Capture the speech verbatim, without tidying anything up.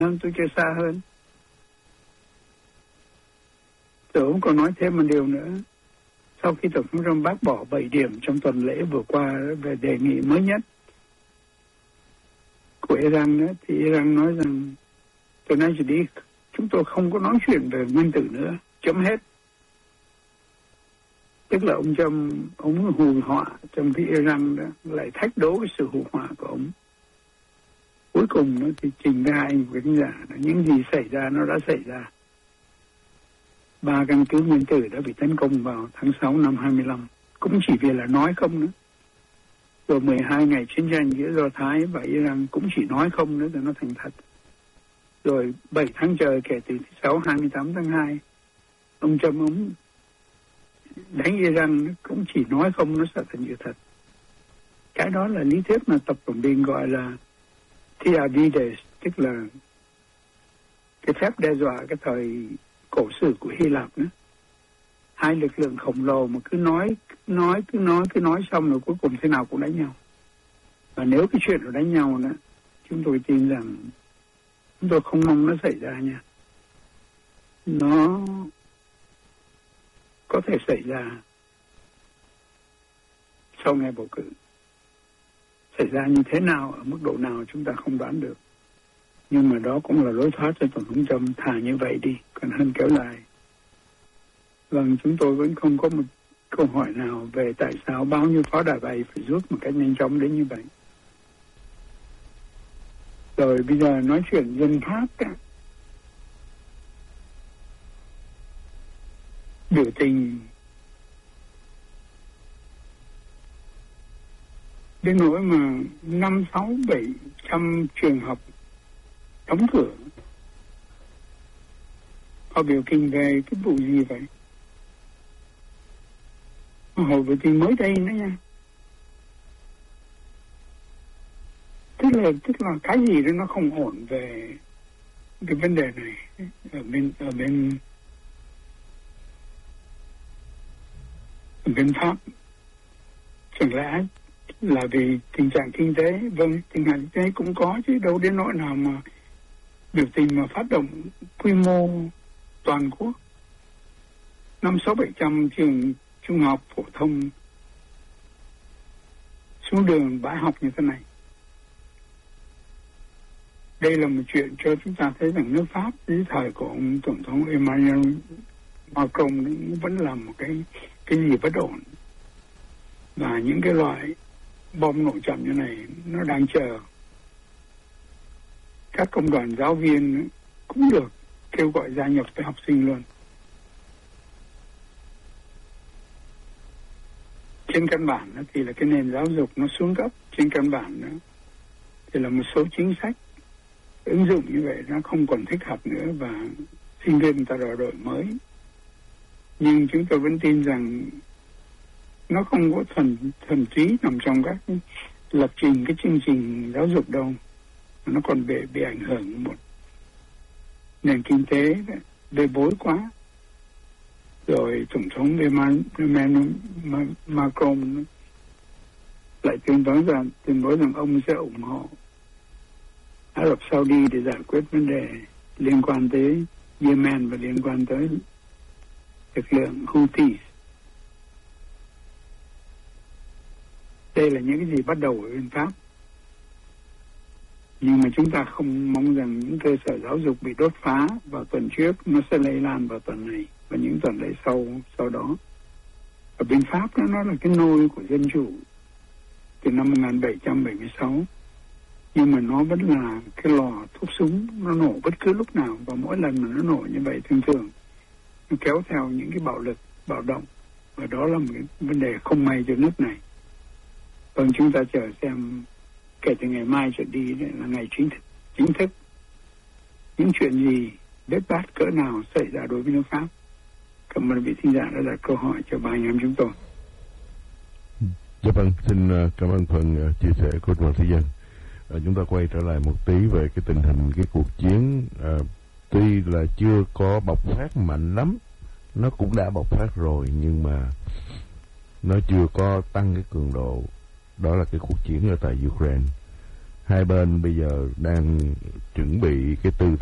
hơn, tôi chơi xa hơn. Tôi không còn nói thêm một điều nữa. Sau khi Tổng thống Trump bác bỏ bảy điểm trong tuần lễ vừa qua về đề nghị mới nhất của Iran nữa, thì Iran nói rằng từ nay trở đi chúng tôi không có nói chuyện về nguyên tử nữa, chấm hết. Tức là ông Trump, ông hù họa trong khi Iran đó, lại thách đố cái sự hù họa của ông. Cuối cùng nó thì trình ra anh với khán giả là những gì xảy ra nó đã xảy ra. Ba căn cứ nguyên tử đã bị tấn công vào tháng sáu năm hai mươi lăm, cũng chỉ vì là nói không nữa. Rồi mười hai ngày chiến tranh giữa Do Thái và Iran cũng chỉ nói không nữa rồi nó thành thật. Rồi bảy tháng trời kể từ thứ sáu hai mươi tám tháng hai, ông Trump ông đánh Iran cũng chỉ nói không, nó sẽ thành sự thật. Cái đó là lý thuyết mà Tập Cận Bình gọi là Theavides, tức là cái phép đe dọa cái thời cổ sử của Hy Lạp nữa. Hai lực lượng khổng lồ mà cứ nói, cứ nói, cứ nói, cứ nói xong rồi cuối cùng thế nào cũng đánh nhau. Và nếu cái chuyện của đánh nhau nữa, chúng tôi tin rằng chúng tôi không mong nó xảy ra nha. Nó có thể xảy ra sau ngày bầu cử. Xảy ra như thế nào, ở mức độ nào chúng ta không đoán được. Nhưng mà đó cũng là lối thoát cho Tổng thống Trump, thả như vậy đi, còn hơn kéo dài. Vâng, chúng tôi vẫn không có một câu hỏi nào về tại sao bao nhiêu pháo đài bay phải rút một cách nhanh chóng đến như vậy. Rồi bây giờ nói chuyện dân Pháp đó. Biểu tình đến nỗi mà năm sáu bảy trăm trường học đóng cửa. Họ biểu tình về cái vụ gì vậy? Hồi biểu tình mới đây nữa nha. Tức là tức là cái gì đó nó không ổn về cái vấn đề này ở bên ở bên ở bên Pháp. Chẳng lẽ là vì tình trạng kinh tế? Vâng, tình trạng kinh tế cũng có chứ đâu đến nỗi nào mà biểu tình mà phát động quy mô toàn quốc. Năm sáu bảy trăm trường trung học phổ thông xuống đường bãi học như thế này. Đây là một chuyện cho chúng ta thấy rằng nước Pháp dưới thời của ông Tổng thống Emmanuel Macron vẫn là một cái cái gì bất ổn. Và những cái loại bom nổ chậm như này nó đang chờ. Các công đoàn giáo viên cũng được kêu gọi gia nhập với học sinh luôn. Trên căn bản thì là cái nền giáo dục nó xuống cấp. Trên căn bản thì là một số chính sách ứng dụng như vậy nó không còn thích hợp nữa và sinh viên người ta đòi đổi mới. Nhưng chúng tôi vẫn tin rằng nó không có thuần thuần túy nằm trong các lập trình cái chương trình giáo dục đâu. Nó còn bị bị ảnh hưởng một nền kinh tế bê bối quá. Rồi Tổng thống Emmanuel Macron lại tuyên bố rằng tuyên bố rằng ông sẽ ủng hộ Ả Rập Saudi để giải quyết vấn đề liên quan tới Yemen và liên quan tới lực lượng Houthi. Đây là những cái gì bắt đầu ở bên Pháp. Nhưng mà chúng ta không mong rằng những cơ sở giáo dục bị đốt phá vào tuần trước nó sẽ lây lan vào tuần này và những tuần lễ sau sau đó. Ở bên Pháp đó, nó là cái nôi của dân chủ từ năm một nghìn bảy trăm bảy mươi sáu. Nhưng mà nó vẫn là cái lò thuốc súng, nó nổ bất cứ lúc nào. Và mỗi lần mà nó nổ như vậy thường thường nó kéo theo những cái bạo lực, bạo động. Và đó là một cái vấn đề không may cho nước này. Vâng, chúng ta chờ xem kể từ ngày mai trở đi là ngày chính thức, chính thức những chuyện gì bết bát cỡ nào xảy ra đối với nước Pháp. Cảm ơn vị thính giả đã đặt câu hỏi cho ba anh em chúng tôi. Dạ vâng, xin cảm ơn phần chia sẻ của Đoàn Thị Dân. À, chúng ta quay trở lại một tí về cái tình hình cái cuộc chiến. À, tuy là chưa có bộc phát mạnh lắm, nó cũng đã bộc phát rồi, nhưng mà nó chưa có tăng cái cường độ. Đó là cái cuộc chiến ở tại Ukraine. hai bên bây giờ đang chuẩn bị cái tư